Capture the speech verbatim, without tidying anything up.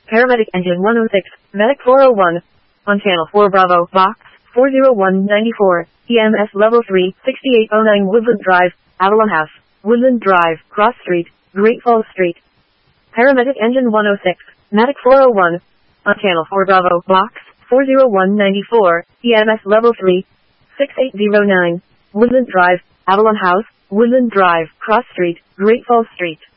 Paramedic Engine one oh six, Medic four oh one. On Channel four Bravo, Box four oh one ninety-four, E M S Level three, sixty-eight oh nine Woodland Drive, Avalon House, Woodland Drive, Cross Street, Great Falls Street. Paramedic Engine one oh six, Medic four oh one. On Channel four Bravo, Box four oh one ninety-four, E M S Level three, sixty-eight oh nine, Woodland Drive, Avalon House, Woodland Drive, Cross Street, Great Falls Street.